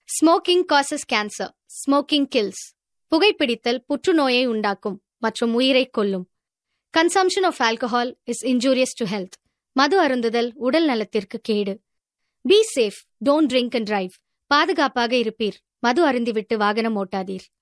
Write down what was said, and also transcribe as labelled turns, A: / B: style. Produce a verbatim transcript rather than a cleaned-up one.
A: Smoking causes cancer. Smoking kills. புகைப்பிடித்தல் புற்றுநோயை உண்டாக்கும் மற்றும் உயிரை கொல்லும். Consumption of alcohol is injurious to health. மது அருந்துதல் உடல் நலத்திற்கு கேடு. Be safe, don't drink and drive. பாதுகாப்பாக இருப்பீர், மது அருந்திவிட்டு வாகனம் ஓட்டாதீர்.